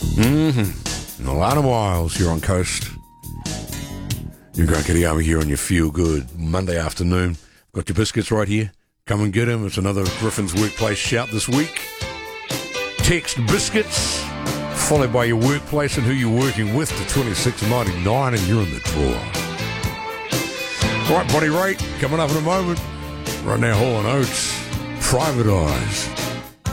A lot of miles here on Coast. You're going to get here on your feel-good Monday afternoon. Got your biscuits right here. Come and get them. It's another Griffin's Workplace shout this week. Text biscuits, followed by your workplace and who you're working with to 2699, and you're in the draw. All right, Bonnie Raitt, coming up in a moment. Right now, Hall & Oates, Private Eyes.